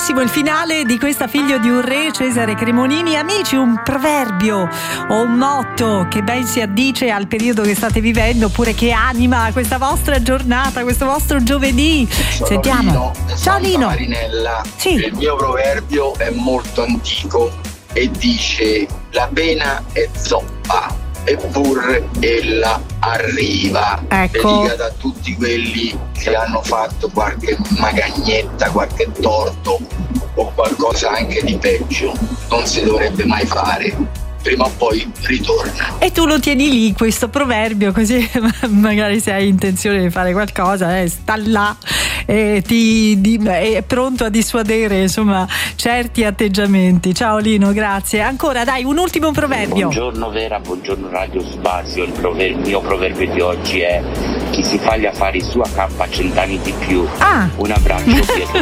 bellissimo il finale di questa Figlio di un re, Cesare Cremonini. Amici, un proverbio o un motto che ben si addice al periodo che state vivendo, oppure che anima questa vostra giornata, questo vostro giovedì. Sentiamo. Lino, ciao Lino. Marinella. Sì. Il mio proverbio è molto antico e dice: la pena è zoppa, eppure ella arriva. Ecco. Dedicata a tutti quelli che hanno fatto qualche magagnetta, qualche torto o qualcosa anche di peggio. Non si dovrebbe mai fare. Prima o poi ritorna. E tu lo tieni lì questo proverbio, così magari se hai intenzione di fare qualcosa, sta là e è pronto a dissuadere, insomma, certi atteggiamenti. Ciao Lino, grazie. Ancora, dai, un ultimo proverbio. Buongiorno Vera, buongiorno Radio Spazio. Il mio proverbio di oggi è: chi si fa gli affari su accampa 100 anni di più. Un abbraccio, Pietro